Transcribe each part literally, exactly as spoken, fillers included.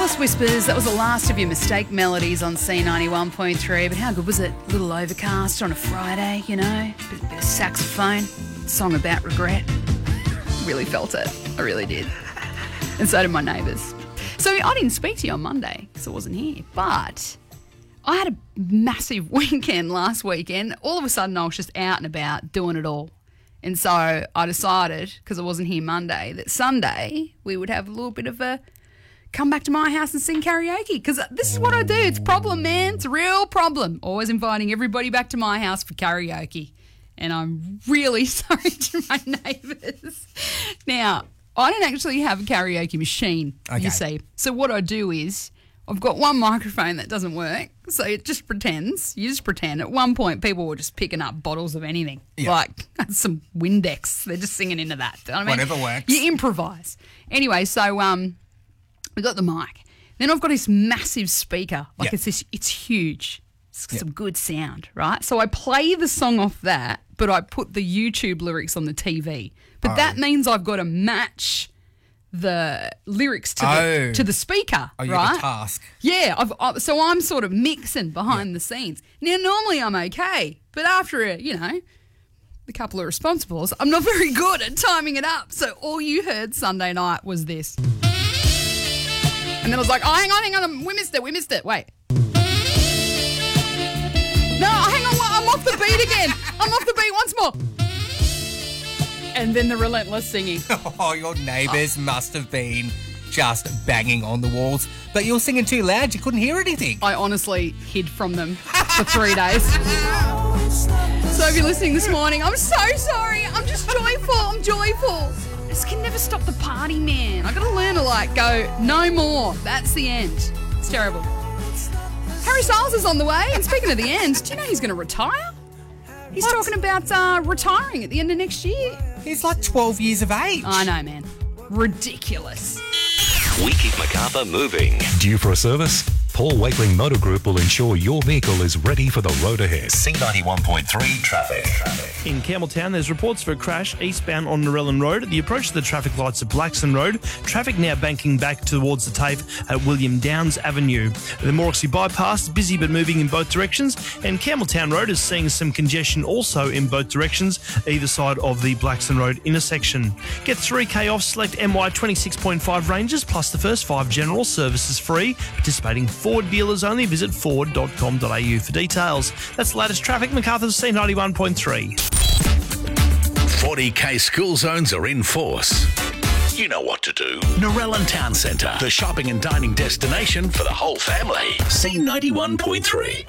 Last Whispers, that was the last of your Mistake Melodies on C ninety-one point three. But how good was it? A little overcast on a Friday, you know, bit, bit of saxophone, song about regret. Really felt it. I really did. And so did my neighbours. So I didn't speak to you on Monday because I wasn't here. But I had a massive weekend last weekend. All of a sudden I was just out and about doing it all. And so I decided, because I wasn't here Monday, that Sunday we would have a little bit of a come back to my house and sing karaoke, because this is what I do. It's a problem, man. It's a real problem. Always inviting everybody back to my house for karaoke. And I'm really sorry to my neighbours. Now, I don't actually have a karaoke machine, okay. You see. So what I do is I've got one microphone that doesn't work, so it just pretends. You just pretend. At one point, people were just picking up bottles of anything, yeah. like some Windex. They're just singing into that. You know what I mean? Whatever works. You improvise. Anyway, so um, we got the mic. Then I've got this massive speaker. Like yep. it's this. It's huge. It's yep. some good sound, right? So I play the song off that, but I put the YouTube lyrics on the T V. But oh. that means I've got to match the lyrics to oh. the to the speaker, oh, you right? have a task. Yeah, I've, I, so I'm sort of mixing behind yeah. the scenes. Now, normally I'm okay, but after a, you know, a couple of responsibles, I'm not very good at timing it up. So all you heard Sunday night was this. And then I was like, oh, hang on, hang on, we missed it, we missed it, wait. No, hang on, I'm off the beat again. I'm off the beat once more. And then the relentless singing. Oh, your neighbours oh. must have been just banging on the walls. But you were singing too loud, you couldn't hear anything. I honestly hid from them for three days. So if you're listening this morning, I'm so sorry. I'm just joyful. I'm joyful. I just can never stop the party, man. I got to learn to, like, go, no more. That's the end. It's terrible. Harry Styles is on the way. And speaking of the end, do you know he's going to retire? He's what? talking about uh, retiring at the end of next year. He's like twelve years of age. I know, man. Ridiculous. We keep Macarthur moving. Due for a service? Paul Wakeling Motor Group will ensure your vehicle is ready for the road ahead. C ninety-one point three traffic. traffic. In Campbelltown, there's reports of a crash eastbound on Narellan Road at the approach to the traffic lights at Blackson Road. Traffic now banking back towards the TAFE at William Downs Avenue. The Morrissey bypass is busy but moving in both directions, and Campbelltown Road is seeing some congestion also in both directions, either side of the Blackson Road intersection. Get three K off select M Y twenty-six point five ranges, plus the first five general services free. Participating Ford dealers only. Visit ford dot com dot a u for details. That's the latest traffic. Macarthur's C ninety-one point three. forty K school zones are in force. You know what to do. Narellan Town Centre, the shopping and dining destination for the whole family. C ninety-one point three.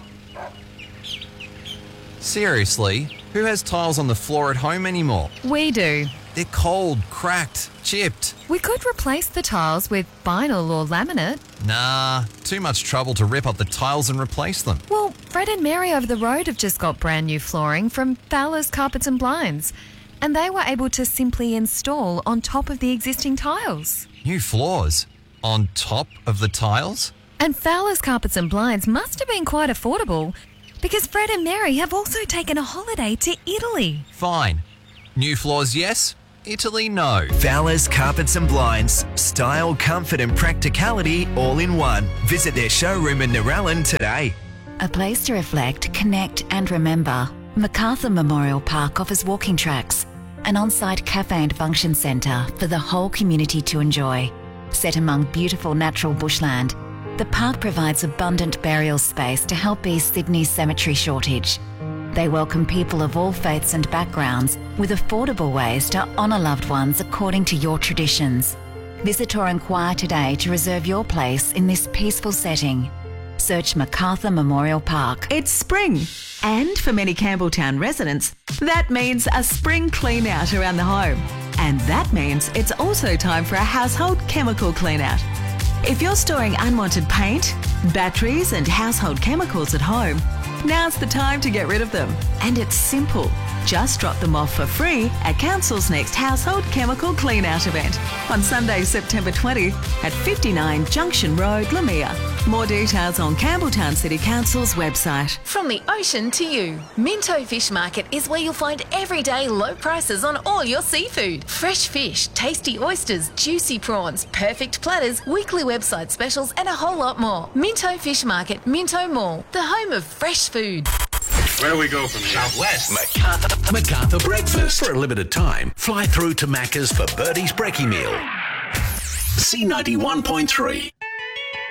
Seriously, who has tiles on the floor at home anymore? We do. They're cold, cracked, chipped. We could replace the tiles with vinyl or laminate. Nah, too much trouble to rip up the tiles and replace them. Well, Fred and Mary over the road have just got brand new flooring from Fowler's Carpets and Blinds, and they were able to simply install on top of the existing tiles. New floors? On top of the tiles? And Fowler's Carpets and Blinds must have been quite affordable, because Fred and Mary have also taken a holiday to Italy. Fine. New floors, yes. Italy, no. Fowler's Carpets and Blinds. Style, comfort and practicality all in one. Visit their showroom in Narellan today. A place to reflect, connect and remember. Macarthur Memorial Park offers walking tracks, an on-site cafe and function centre for the whole community to enjoy. Set among beautiful natural bushland, the park provides abundant burial space to help ease Sydney's cemetery shortage. They welcome people of all faiths and backgrounds with affordable ways to honour loved ones according to your traditions. Visit or inquire today to reserve your place in this peaceful setting. Search Macarthur Memorial Park. It's spring, and for many Campbelltown residents, that means a spring clean out around the home. And that means it's also time for a household chemical clean out. If you're storing unwanted paint, batteries and household chemicals at home, now's the time to get rid of them. And it's simple. Just drop them off for free at Council's next household chemical clean-out event on Sunday, September twentieth at fifty-nine Junction Road, Lamia. More details on Campbelltown City Council's website. From the ocean to you, Minto Fish Market is where you'll find everyday low prices on all your seafood. Fresh fish, tasty oysters, juicy prawns, perfect platters, weekly website specials and a whole lot more. Minto Fish Market, Minto Mall, the home of fresh food. Where do we go from here? Southwest. Macarthur, Macarthur Breakfast. For a limited time, fly through to Macca's for Birdie's Brekkie Meal. C ninety-one point three.